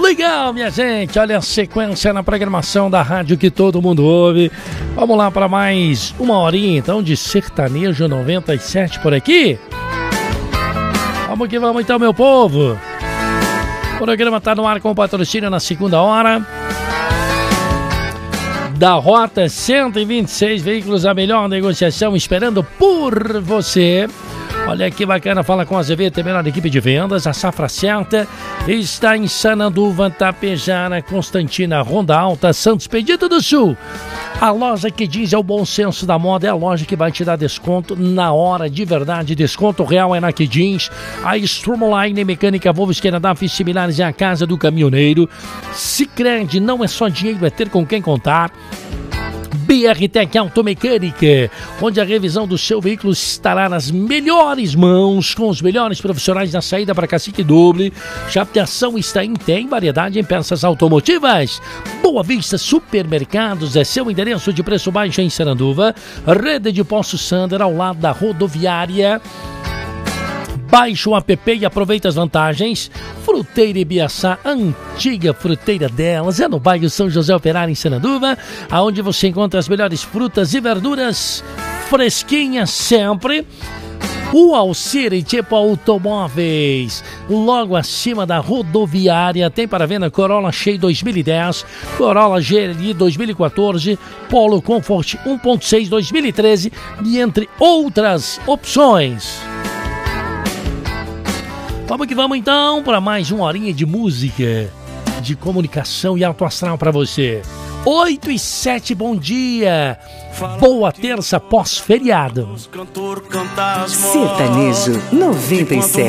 Legal, minha gente, olha a sequência na programação da rádio que todo mundo ouve. Vamos lá para mais uma horinha então de Sertanejo 97 por aqui. Vamos que vamos então, meu povo. O programa está no ar com patrocínio na segunda hora da Rota 126 Veículos, a melhor negociação esperando por você. Olha que bacana, fala com a ZV, tem a melhor equipe de vendas. A Safra Certa está em Sananduva, Tapejara, Constantina, Ronda Alta, Santos, Pedido do Sul. A loja que diz é o bom senso da moda, é a loja que vai te dar desconto na hora, de verdade. Desconto real é na que jeans. A Strumline Mecânica Volvo Canadá, similares é a casa do caminhoneiro. Sicredi, não é só dinheiro, é ter com quem contar. BRTech Automecânica, onde a revisão do seu veículo estará nas melhores mãos, com os melhores profissionais da saída para Cacique Doble. Chapeação está tem variedade em peças automotivas. Boa Vista Supermercados é seu endereço de preço baixo em Sananduva. Rede de Postos Sander, ao lado da rodoviária. Baixe o app e aproveite as vantagens. Fruteira Ibiaçá, a antiga fruteira delas, é no bairro São José Operário, em Sananduva, aonde você encontra as melhores frutas e verduras fresquinhas sempre. O Alcire Tipo Automóveis, logo acima da rodoviária, tem para venda Corolla Cheio 2010, Corolla GLI 2014, Polo Comfort 1.6 2013 e entre outras opções. Vamos que vamos então para mais uma horinha de música, de comunicação e alto astral para você. 8h07, bom dia, boa terça pós-feriado. Sertanejo 97.